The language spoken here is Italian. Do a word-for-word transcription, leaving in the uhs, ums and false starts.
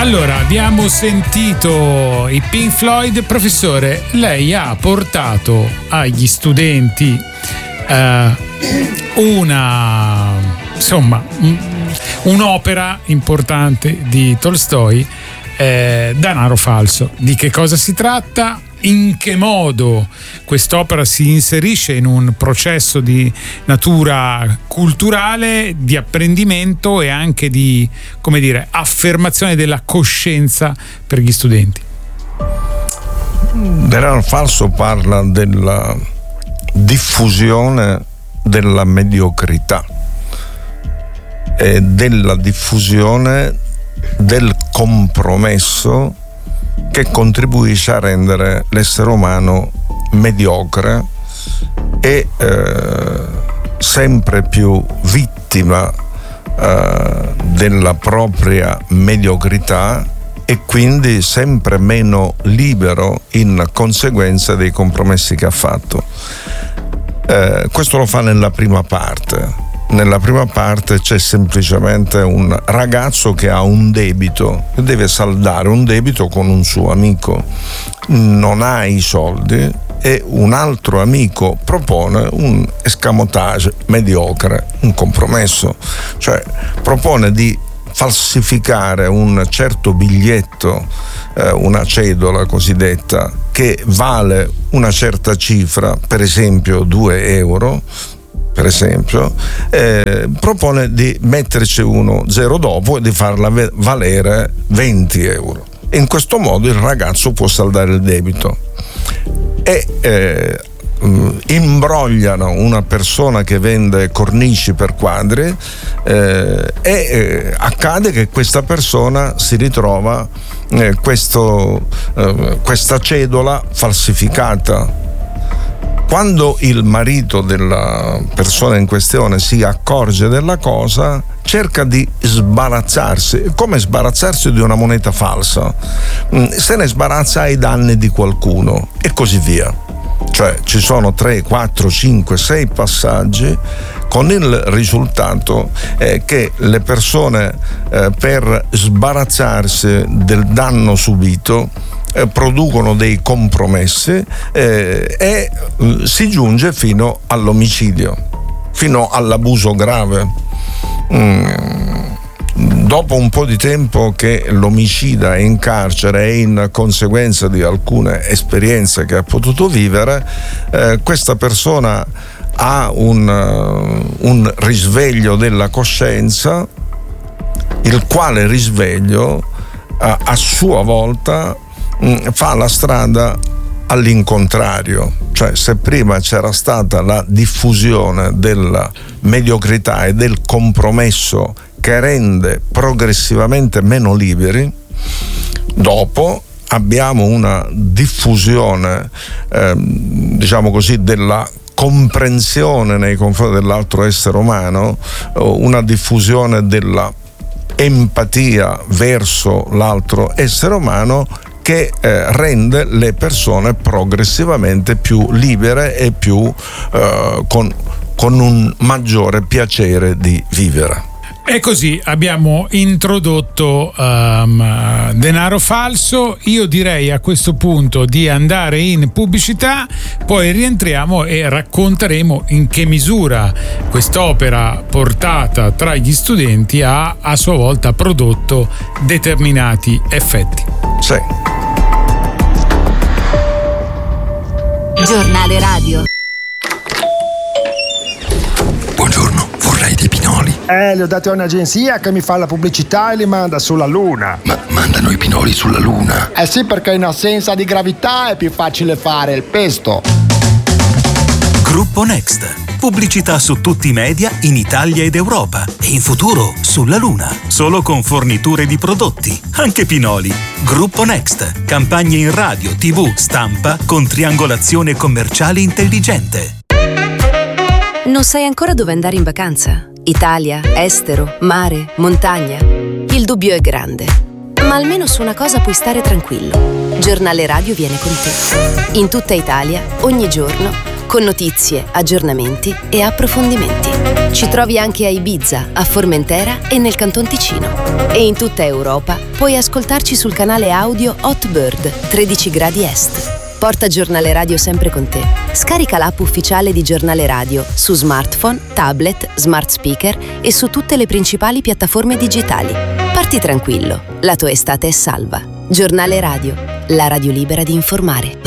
Allora, abbiamo sentito i Pink Floyd. Professore, lei ha portato agli studenti eh, una, insomma, un'opera importante di Tolstoj, eh, Danaro falso. Di che cosa si tratta? In che modo quest'opera si inserisce in un processo di natura culturale, di apprendimento e anche di, come dire, affermazione della coscienza per gli studenti? Denaro falso parla della diffusione della mediocrità e della diffusione del compromesso che contribuisce a rendere l'essere umano mediocre e eh, sempre più vittima eh, della propria mediocrità e quindi sempre meno libero in conseguenza dei compromessi che ha fatto. Eh, questo lo fa nella prima parte. Nella prima parte c'è semplicemente un ragazzo che ha un debito, che deve saldare un debito con un suo amico, non ha i soldi e un altro amico propone un escamotage mediocre, un compromesso, cioè propone di falsificare un certo biglietto, eh, una cedola cosiddetta, che vale una certa cifra, per esempio due euro, per esempio, eh, propone di metterci uno zero dopo e di farla valere venti euro. In questo modo il ragazzo può saldare il debito. E eh, imbrogliano una persona che vende cornici per quadri eh, e eh, accade che questa persona si ritrova eh, questo, eh, questa cedola falsificata. Quando il marito della persona in questione si accorge della cosa, cerca di sbarazzarsi. Come sbarazzarsi di una moneta falsa? Se ne sbarazza ai danni di qualcuno e così via. Cioè ci sono tre, quattro, cinque, sei passaggi con il risultato eh, che le persone eh, per sbarazzarsi del danno subito eh, producono dei compromessi eh, e eh, si giunge fino all'omicidio, fino all'abuso grave. Mm. Dopo un po' di tempo che l'omicida è in carcere e in conseguenza di alcune esperienze che ha potuto vivere, eh, questa persona ha un, uh, un risveglio della coscienza, il quale risveglio uh, a sua volta mh, fa la strada all'incontrario. Cioè, se prima c'era stata la diffusione della mediocrità e del compromesso che rende progressivamente meno liberi, dopo abbiamo una diffusione, eh, diciamo così, della comprensione nei confronti dell'altro essere umano, una diffusione della empatia verso l'altro essere umano che eh, rende le persone progressivamente più libere e più eh, con, con un maggiore piacere di vivere. E così abbiamo introdotto um, Denaro falso. Io direi a questo punto di andare in pubblicità, poi rientriamo e racconteremo in che misura quest'opera portata tra gli studenti ha a sua volta prodotto determinati effetti. Sì. Giornale radio. Buongiorno, vorrei dei pinoli. Eh, li ho dati a un'agenzia che mi fa la pubblicità e li manda sulla Luna. Ma mandano i pinoli sulla Luna? Eh sì, perché in assenza di gravità è più facile fare il pesto. Gruppo Next. Pubblicità su tutti i media in Italia ed Europa e in futuro sulla Luna. Solo con forniture di prodotti, anche pinoli. Gruppo Next. Campagne in radio, tivù, stampa con triangolazione commerciale intelligente. Non sai ancora dove andare in vacanza? Italia, estero, mare, montagna? Il dubbio è grande. Ma almeno su una cosa puoi stare tranquillo. Giornale radio viene con te. In tutta Italia, ogni giorno, con notizie, aggiornamenti e approfondimenti. Ci trovi anche a Ibiza, a Formentera e nel Canton Ticino. E in tutta Europa puoi ascoltarci sul canale audio Hot Bird tredici gradi est. Porta Giornale Radio sempre con te. Scarica l'app ufficiale di Giornale Radio su smartphone, tablet, smart speaker e su tutte le principali piattaforme digitali. Parti tranquillo, la tua estate è salva. Giornale Radio, la radio libera di informare.